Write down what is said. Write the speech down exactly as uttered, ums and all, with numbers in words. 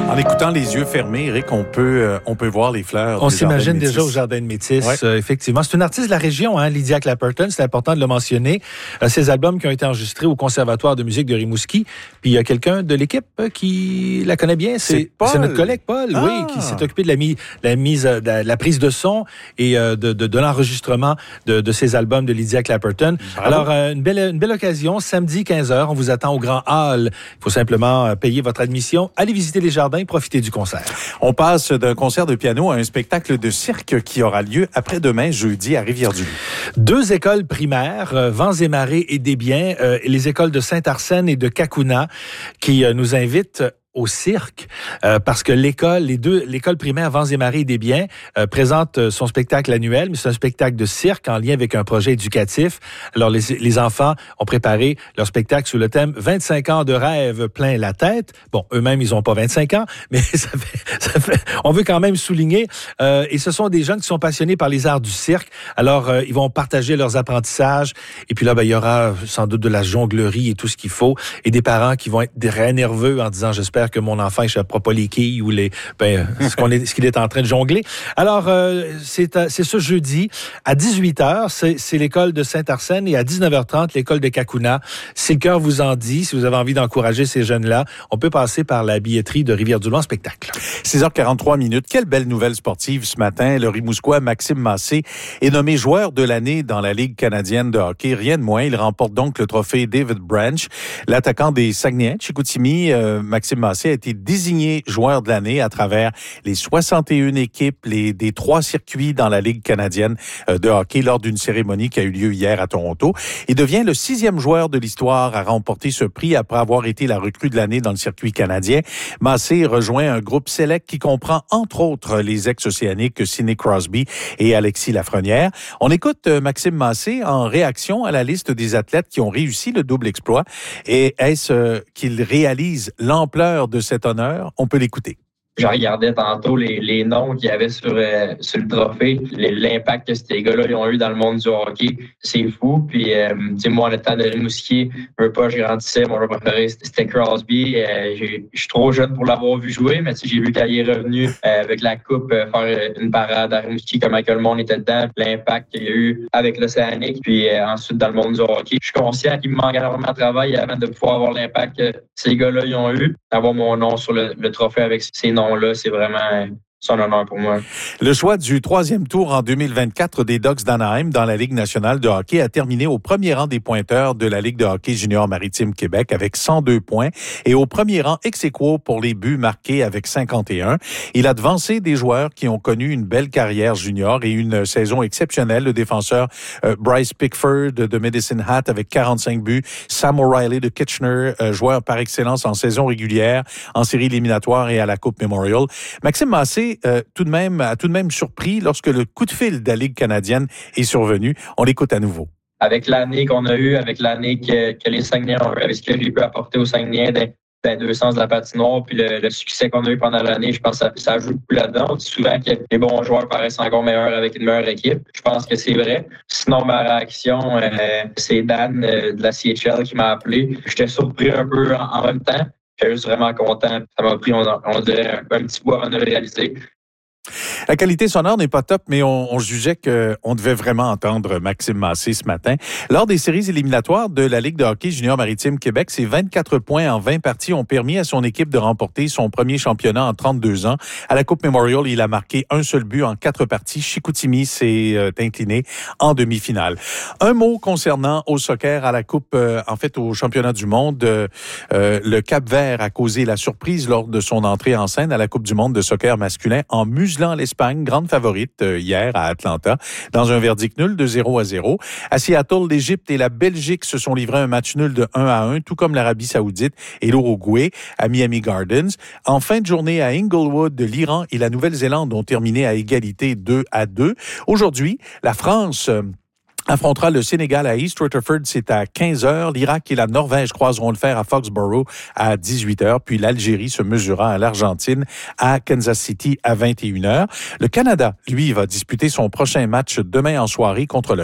En écoutant les yeux fermés, Eric, on peut, euh, on peut voir les fleurs. On s'imagine déjà au Jardin de Métis, ouais. euh, effectivement. C'est une artiste de la région, hein, Lydia Clapperton, c'est important de le mentionner. Euh, ses albums qui ont été enregistrés au Conservatoire de musique de Rimouski. Puis il y a quelqu'un de l'équipe euh, qui la connaît bien, c'est, c'est, Paul. c'est notre collègue Paul, ah. oui, qui s'est occupé de la, mi- la mise, de la, la prise de son et euh, de, de, de l'enregistrement de, de ces albums de Lydia Clapperton. Bravo. Alors, euh, une, belle, une belle occasion, samedi quinze heures, on vous attend au Grand Hall. Il faut simplement euh, payer votre admission, aller visiter les jardins, profiter du concert. On passe d'un concert de piano à un spectacle de cirque qui aura lieu après-demain, jeudi, à Rivière-du-Loup. Deux écoles primaires, euh, Vents et Marées et Desbiens, euh, et les écoles de Saint-Arsène et de Cacouna, qui euh, nous invitent au cirque, euh, parce que l'école, les deux, l'école primaire Vents et Marées et Desbiens euh, présente euh, son spectacle annuel, mais c'est un spectacle de cirque en lien avec un projet éducatif. Alors, les, les enfants ont préparé leur spectacle sous le thème vingt-cinq ans de rêve plein la tête. Bon, eux-mêmes, ils n'ont pas vingt-cinq ans, mais ça fait, ça fait, on veut quand même souligner. Euh, et ce sont des jeunes qui sont passionnés par les arts du cirque. Alors, euh, ils vont partager leurs apprentissages. Et puis là, ben, il y aura sans doute de la jonglerie et tout ce qu'il faut. Et des parents qui vont être très nerveux en disant, j'espère que mon enfant échappera pas les quilles ou les ben ce qu'on est ce qu'il est en train de jongler. Alors euh, c'est c'est ce jeudi à dix-huit heures, c'est c'est l'école de Saint-Arsène, et à dix-neuf heures trente l'école de Cacouna. Si le cœur vous en dit, si vous avez envie d'encourager ces jeunes-là, on peut passer par la billetterie de Rivière-du-Loup en spectacle. six heures quarante-trois minutes. Quelle belle nouvelle sportive ce matin. Le Rimousquois Maxime Massé est nommé joueur de l'année dans la Ligue canadienne de hockey. Rien de moins. Il remporte donc le trophée David Branch. L'attaquant des Saguenay, Chicoutimi, euh, Maxime Massé, a été désigné joueur de l'année à travers les soixante et une équipes les, des trois circuits dans la Ligue canadienne de hockey lors d'une cérémonie qui a eu lieu hier à Toronto. Il devient le sixième joueur de l'histoire à remporter ce prix après avoir été la recrue de l'année dans le circuit canadien. Massé rejoint un groupe sélect qui comprend entre autres les ex-océaniques Sidney Crosby et Alexis Lafrenière. On écoute Maxime Massé en réaction à la liste des athlètes qui ont réussi le double exploit. Et est-ce euh, qu'il réalise l'ampleur de cet honneur? On peut l'écouter. Je regardais tantôt les, les noms qu'il y avait sur, euh, sur le trophée, l'impact que ces gars-là ils ont eu dans le monde du hockey, c'est fou. Puis, euh, tu sais, moi, le temps de Rimouski, je veux pas, je grandissais, mon joueur préféré, c'était Crosby. Euh, je suis trop jeune pour l'avoir vu jouer, mais tu sais, j'ai vu quand il est revenu euh, avec la coupe, euh, faire une parade à Rimouski, comment que le monde était dedans, l'impact qu'il y a eu avec l'Océanique, puis euh, ensuite dans le monde du hockey. Je suis conscient qu'il me manque énormément de travail avant de pouvoir avoir l'impact que ces gars-là ils ont eu. Avoir mon nom sur le, le trophée avec ces noms là, c'est vraiment son honneur pour moi. Le choix du troisième tour en deux mille vingt-quatre des Ducks d'Anaheim dans la Ligue nationale de hockey a terminé au premier rang des pointeurs de la Ligue de hockey junior maritime Québec avec cent deux points et au premier rang ex aequo pour les buts marqués avec cinquante et un. Il a devancé des joueurs qui ont connu une belle carrière junior et une saison exceptionnelle. Le défenseur euh, Bryce Pickford de Medicine Hat avec quarante-cinq buts, Sam O'Reilly de Kitchener, euh, joueur par excellence en saison régulière, en série éliminatoire et à la Coupe Memorial. Maxime Massé Euh, tout de même, a tout de même surpris lorsque le coup de fil de la Ligue canadienne est survenu. On l'écoute à nouveau. Avec l'année qu'on a eue, avec l'année que, que les Saguenayens ont eu, avec ce que j'ai pu apporter aux Saguenayens dans, dans deux sens de la patinoire, puis le, le succès qu'on a eu pendant l'année, je pense que ça, ça joue beaucoup là-dedans. On dit souvent que les bons joueurs paraissent encore meilleurs avec une meilleure équipe. Je pense que c'est vrai. Sinon, ma réaction, euh, c'est Dan euh, de la C H L qui m'a appelé. J'étais surpris un peu en, en même temps. J'étais juste vraiment content. Ça m'a pris, on, on dirait, un, un petit bout avant de le réaliser. La qualité sonore n'est pas top, mais on, on jugeait qu'on devait vraiment entendre Maxime Massé ce matin. Lors des séries éliminatoires de la Ligue de hockey junior maritime Québec, ses vingt-quatre points en vingt parties ont permis à son équipe de remporter son premier championnat en trente-deux ans. À la Coupe Memorial, il a marqué un seul but en quatre parties. Chicoutimi s'est euh, incliné en demi-finale. Un mot concernant au soccer à la Coupe, euh, en fait au championnat du monde. Euh, euh, le Cap-Vert a causé la surprise lors de son entrée en scène à la Coupe du monde de soccer masculin en muselant l'Espagne, grande favorite euh, hier à Atlanta, dans un verdict nul de zéro à zéro. À Seattle, l'Égypte et la Belgique se sont livrés un match nul de un à un, tout comme l'Arabie Saoudite et l'Uruguay à Miami Gardens. En fin de journée à Inglewood, l'Iran et la Nouvelle-Zélande ont terminé à égalité deux à deux. Aujourd'hui, la France euh, affrontera le Sénégal à East Rutherford, c'est à quinze heures. L'Irak et la Norvège croiseront le fer à Foxborough à dix-huit heures. Puis l'Algérie se mesurera à l'Argentine à Kansas City à vingt et une heures. Le Canada, lui, va disputer son prochain match demain en soirée contre le